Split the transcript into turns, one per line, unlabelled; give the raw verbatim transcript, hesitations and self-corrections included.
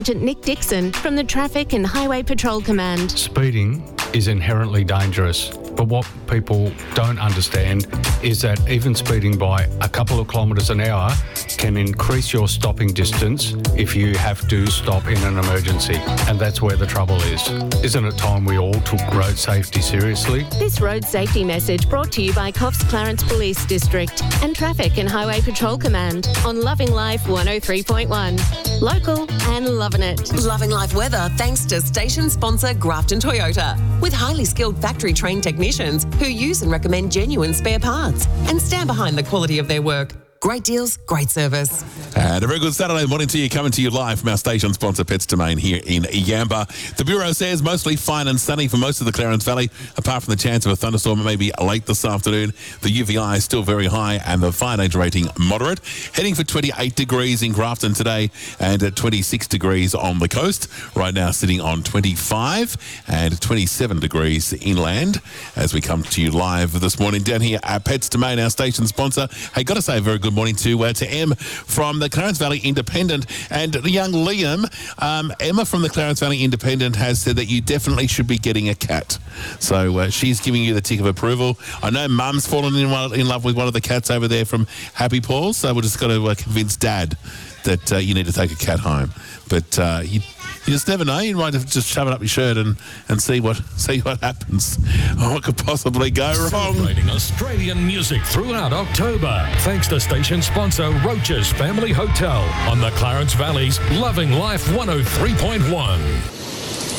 Sergeant Nick Dixon from the Traffic and Highway Patrol Command.
Speeding is inherently dangerous, but what people don't understand is that even speeding by a couple of kilometres an hour can increase your stopping distance if you have to stop in an emergency, and that's where the trouble is. Isn't it time we all took road safety seriously?
This road safety message brought to you by Coffs Clarence Police District and Traffic and Highway Patrol Command on Loving Life one oh three point one. Local and loving it.
Loving Life weather thanks to station sponsor Grafton Toyota. With highly skilled factory trained technicians who use and recommend genuine spare parts and stand behind the quality of their work. Great deals, great service.
And a very good Saturday morning to you, coming to you live from our station sponsor Pets Domain here in Yamba. The Bureau says mostly fine and sunny for most of the Clarence Valley, apart from the chance of a thunderstorm maybe late this afternoon. The U V I is still very high and the fine age rating moderate. Heading for twenty-eight degrees in Grafton today and at twenty-six degrees on the coast. Right now sitting on twenty-five and twenty-seven degrees inland as we come to you live this morning down here at Pets Domain, our station sponsor. Hey, got to say a very good morning to uh, to Em from the Clarence Valley Independent and the young Liam. Um, Emma from the Clarence Valley Independent has said that you definitely should be getting a cat. So uh, she's giving you the tick of approval. I know Mum's fallen in, one, in love with one of the cats over there from Happy Paws, so we're just got to uh, convince Dad that uh, you need to take a cat home. But uh, you, you just never know. You might have to just shove it up your shirt and, and see what see what happens. Oh, what could possibly go wrong?
Celebrating Australian music throughout October, thanks to station sponsor Roach's Family Hotel on the Clarence Valley's Loving Life one oh three point one.